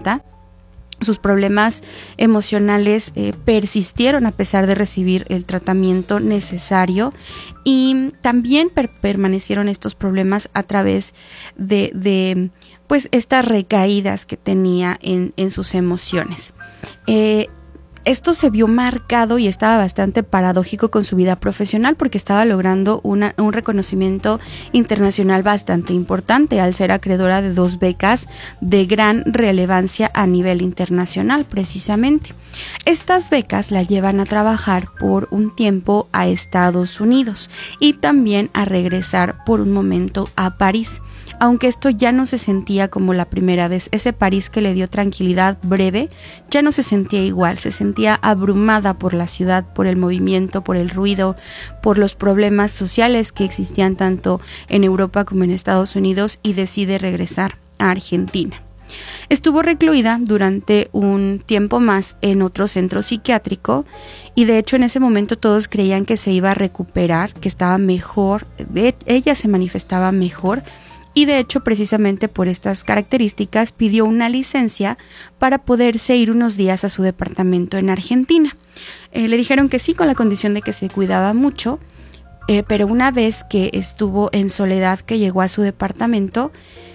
60. Sus problemas emocionales persistieron a pesar de recibir el tratamiento necesario, y también permanecieron estos problemas a través de pues estas recaídas que tenía en sus emociones. Esto se vio marcado y estaba bastante paradójico con su vida profesional, porque estaba logrando un reconocimiento internacional bastante importante al ser acreedora de 2 becas de gran relevancia a nivel internacional precisamente. Estas becas la llevan a trabajar por un tiempo a Estados Unidos y también a regresar por un momento a París. Aunque esto ya no se sentía como la primera vez, ese París que le dio tranquilidad breve ya no se sentía igual, se sentía abrumada por la ciudad, por el movimiento, por el ruido, por los problemas sociales que existían tanto en Europa como en Estados Unidos, y decide regresar a Argentina. Estuvo recluida durante un tiempo más en otro centro psiquiátrico, y de hecho en ese momento todos creían que se iba a recuperar, que estaba mejor, ella se manifestaba mejor. Y de hecho, precisamente por estas características, pidió una licencia para poderse ir unos días a su departamento en Argentina. Le dijeron que sí, con la condición de que se cuidaba mucho, pero una vez que estuvo en soledad, que llegó a su departamento,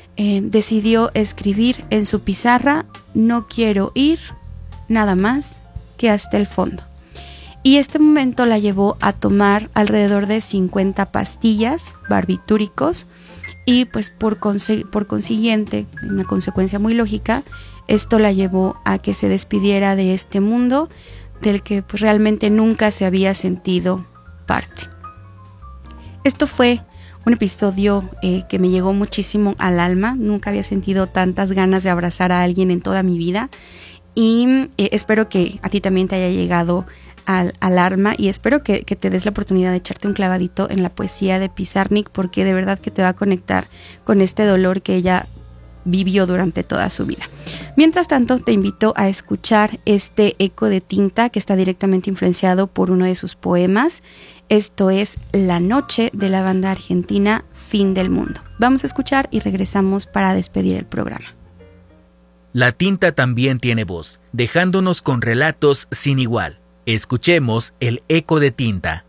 decidió escribir en su pizarra: no quiero ir nada más que hasta el fondo. Y este momento la llevó a tomar alrededor de 50 pastillas, barbitúricos, y pues por consiguiente, una consecuencia muy lógica, esto la llevó a que se despidiera de este mundo del que pues realmente nunca se había sentido parte. Esto fue un episodio que me llegó muchísimo al alma. Nunca había sentido tantas ganas de abrazar a alguien en toda mi vida, y espero que a ti también te haya llegado al alma, y espero que te des la oportunidad de echarte un clavadito en la poesía de Pizarnik, porque de verdad que te va a conectar con este dolor que ella vivió durante toda su vida. Mientras tanto, te invito a escuchar este Eco de Tinta, que está directamente influenciado por uno de sus poemas. Esto es La Noche, de la banda argentina Fin del Mundo. Vamos a escuchar y regresamos para despedir el programa. La tinta también tiene voz, dejándonos con relatos sin igual. Escuchemos el Eco de Tinta.